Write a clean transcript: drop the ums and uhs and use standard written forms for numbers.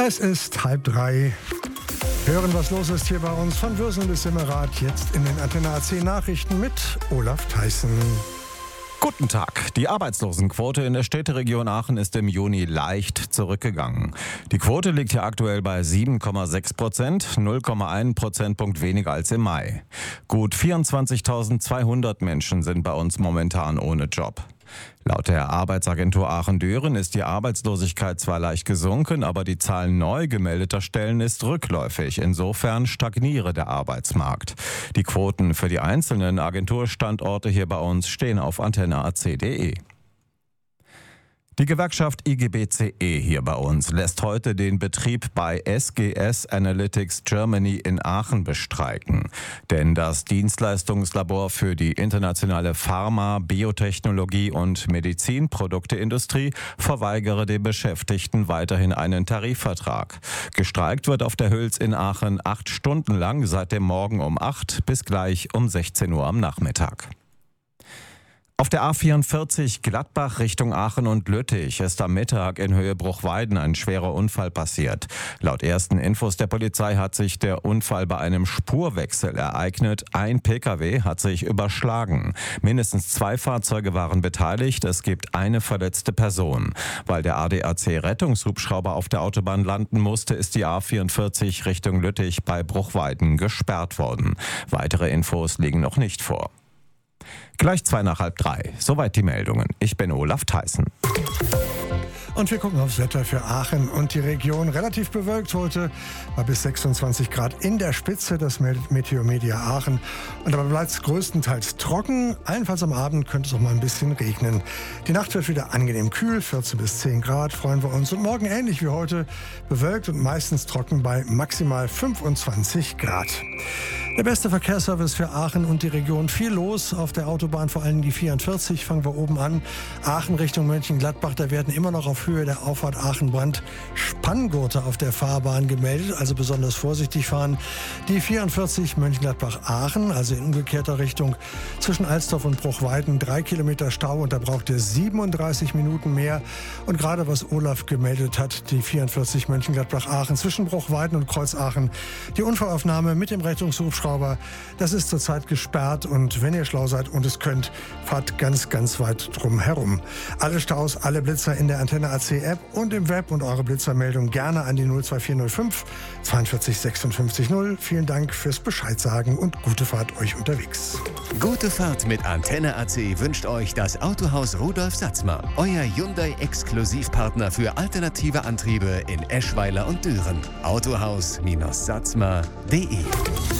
Es ist 2:30. Hören, was los ist hier bei uns von Würsel bis Simmerath. Jetzt in den Antenne AC Nachrichten mit Olaf Theissen. Guten Tag. Die Arbeitslosenquote in der Städteregion Aachen ist im Juni leicht zurückgegangen. Die Quote liegt hier aktuell bei 7,6%, 0,1 Prozentpunkt weniger als im Mai. Gut 24.200 Menschen sind bei uns momentan ohne Job. Laut der Arbeitsagentur Aachen-Düren ist die Arbeitslosigkeit zwar leicht gesunken, aber die Zahl neu gemeldeter Stellen ist rückläufig. Insofern stagniere der Arbeitsmarkt. Die Quoten für die einzelnen Agenturstandorte hier bei uns stehen auf antenneac.de. Die Gewerkschaft IGBCE hier bei uns lässt heute den Betrieb bei SGS Analytics Germany in Aachen bestreiken. Denn das Dienstleistungslabor für die internationale Pharma-, Biotechnologie- und Medizinprodukteindustrie verweigere den Beschäftigten weiterhin einen Tarifvertrag. Gestreikt wird auf der Hüls in Aachen 8 Stunden lang, seit dem Morgen um 8 bis gleich um 16 Uhr am Nachmittag. Auf der A44 Gladbach Richtung Aachen und Lüttich ist am Mittag in Höhe Bruchweiden ein schwerer Unfall passiert. Laut ersten Infos der Polizei hat sich der Unfall bei einem Spurwechsel ereignet. Ein Pkw hat sich überschlagen. Mindestens 2 Fahrzeuge waren beteiligt. Es gibt eine verletzte Person. Weil der ADAC-Rettungshubschrauber auf der Autobahn landen musste, ist die A44 Richtung Lüttich bei Bruchweiden gesperrt worden. Weitere Infos liegen noch nicht vor. Gleich 2:30. Soweit die Meldungen. Ich bin Olaf Theissen. Und wir gucken aufs Wetter für Aachen und die Region. Relativ bewölkt heute, bei bis 26 Grad in der Spitze, das meldet Meteomedia Aachen. Und dabei bleibt es größtenteils trocken. Allenfalls am Abend könnte es auch mal ein bisschen regnen. Die Nacht wird wieder angenehm kühl, 14 bis 10 Grad freuen wir uns. Und morgen ähnlich wie heute, bewölkt und meistens trocken bei maximal 25 Grad. Der beste Verkehrsservice für Aachen und die Region. Viel los auf der Autobahn, vor allem die 44. Fangen wir oben an. Aachen Richtung Mönchengladbach, da werden immer noch auf Höhe der Auffahrt Aachen-Brand Spanngurte auf der Fahrbahn gemeldet, also besonders vorsichtig fahren. Die 44 Mönchengladbach-Aachen, also in umgekehrter Richtung zwischen Alsdorf und Bruchweiden, 3 Kilometer Stau und da braucht ihr 37 Minuten mehr. Und gerade was Olaf gemeldet hat, die 44 Mönchengladbach-Aachen zwischen Bruchweiden und Kreuzaachen, die Unfallaufnahme mit dem Rettungshubschrauber, das ist zurzeit gesperrt und wenn ihr schlau seid und es könnt, fahrt ganz, ganz weit drum herum. Alle Staus, alle Blitzer in der Antenne AC App und im Web und eure Blitzermeldung gerne an die 02405 42 56 0. Vielen Dank fürs Bescheid sagen und gute Fahrt euch unterwegs. Gute Fahrt mit Antenne AC wünscht euch das Autohaus Rudolf Satzma. Euer Hyundai-Exklusivpartner für alternative Antriebe in Eschweiler und Düren. Autohaus-satzma.de